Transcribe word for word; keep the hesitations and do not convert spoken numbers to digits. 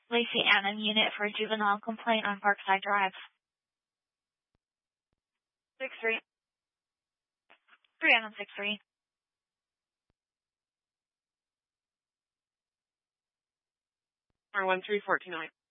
Lacey Annam Unit for Juvenile Complaint on Parkside Drive. six three. three Annam six three. R one three fourteen nine.